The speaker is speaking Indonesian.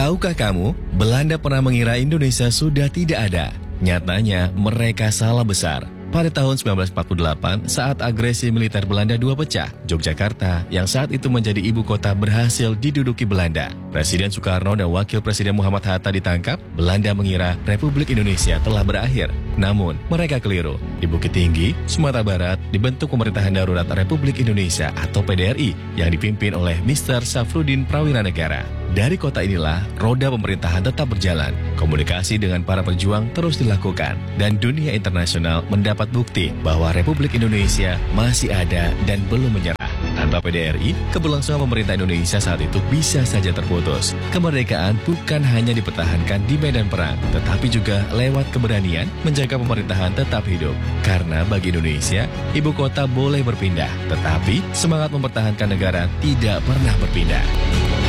Tahukah kamu, Belanda pernah mengira Indonesia sudah tidak ada. Nyatanya, mereka salah besar. Pada tahun 1948, saat agresi militer Belanda dua pecah, Yogyakarta yang saat itu menjadi ibu kota berhasil diduduki Belanda. Presiden Soekarno dan Wakil Presiden Muhammad Hatta ditangkap, Belanda mengira Republik Indonesia telah berakhir. Namun, mereka keliru. Di Bukit Tinggi, Sumatera Barat, dibentuk Pemerintahan Darurat Republik Indonesia atau PDRI yang dipimpin oleh Mr. Safruddin Prawiranegara. Dari kota inilah, roda pemerintahan tetap berjalan. Komunikasi dengan para pejuang terus dilakukan. Dan dunia internasional mendapat bukti bahwa Republik Indonesia masih ada dan belum menyerah. Tanpa PDRI, keberlangsungan pemerintah Indonesia saat itu bisa saja terputus. Kemerdekaan bukan hanya dipertahankan di medan perang, tetapi juga lewat keberanian menjaga pemerintahan tetap hidup. Karena bagi Indonesia, ibu kota boleh berpindah, tetapi semangat mempertahankan negara tidak pernah berpindah.